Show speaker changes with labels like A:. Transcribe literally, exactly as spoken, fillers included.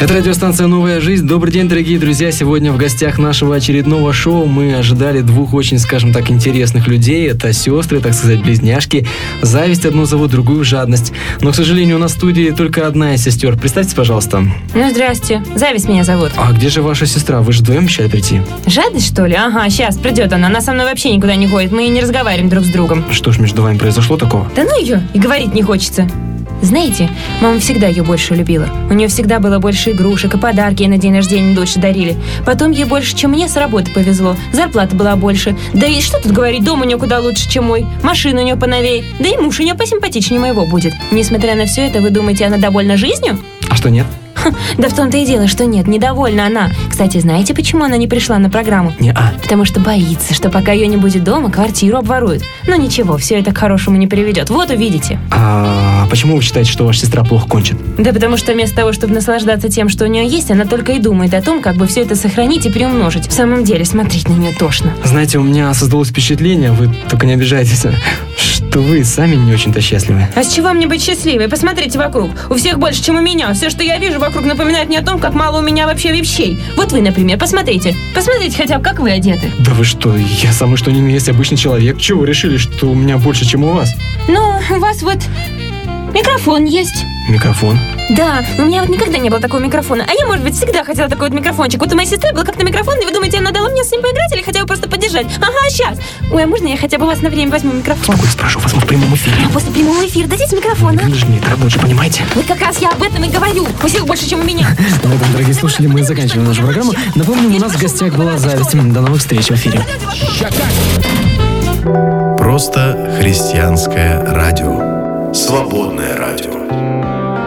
A: Это радиостанция «Новая жизнь». Добрый день, дорогие друзья. Сегодня в гостях нашего очередного шоу мы ожидали двух очень, скажем так, интересных людей. Это сестры, так сказать, близняшки. Зависть одну зовут, другую жадность. Но, к сожалению, у нас в студии только одна из сестер. Представьте, пожалуйста.
B: Ну, здрасте. Зависть меня зовут.
A: А где же ваша сестра? Вы же вдвоем обещали прийти.
B: Жадность, что ли? Ага, сейчас придет она. Она со мной вообще никуда не ходит. Мы и не разговариваем друг с другом.
A: Что ж между вами произошло такого?
B: Да ну ее, и говорить не хочется. Знаете, мама всегда ее больше любила. У нее всегда было больше игрушек и подарки ей на день рождения дольше дарили. Потом ей больше, чем мне, с работы повезло. Зарплата была больше. Да и что тут говорить, дом у нее куда лучше, чем мой. Машина у нее поновее. Да и муж у нее посимпатичнее моего будет. Несмотря на все это, вы думаете, она довольна жизнью?
A: А что нет?
B: Да в том-то и дело, что нет, недовольна она. Кстати, знаете, почему она не пришла на программу?
A: Не-а.
B: Потому что боится, что пока ее не будет дома, квартиру обворуют. Но ничего, все это к хорошему не приведет. Вот увидите.
A: А почему вы считаете, что ваша сестра плохо кончит?
B: Да потому что вместо того, чтобы наслаждаться тем, что у нее есть, она только и думает о том, как бы все это сохранить и приумножить. В самом деле, смотреть на нее тошно.
A: Знаете, у меня создалось впечатление, вы только не обижайтесь, что вы сами не очень-то счастливы.
B: А с чего мне быть счастливой? Посмотрите вокруг. У всех больше, чем у меня. Все, что я вижу вокруг, напоминает мне о том, как мало у меня вообще вещей. Вот вы, например, посмотрите. Посмотрите хотя бы, как вы одеты.
A: Да вы что, я самый что ни на есть обычный человек. Чего вы решили, что у меня больше, чем у вас?
B: Ну, у вас вот микрофон есть.
A: Микрофон?
B: Да, у меня вот никогда не было такого микрофона. А я, может быть, всегда хотела такой вот микрофончик. Вот у моей сестры был как-то микрофон, и вы думаете, она дала мне с ним поиграть или хотя бы просто поддержать? Ага, сейчас. Ой, а можно я хотя бы у вас на время возьму микрофон?
A: Спокойно, спрошу вас, мы в прямом эфире.
B: А после прямого эфира дадите микрофон, а?
A: Вы же не рабочий, понимаете?
B: Вот как раз я об этом и говорю. У всех больше, чем у меня.
A: На этом, дорогие слушатели, мы заканчиваем нашу программу. Напомню, у нас в гостях была Зависть. До новых встреч в эфире.
C: Просто христианское радио. Свободное радио.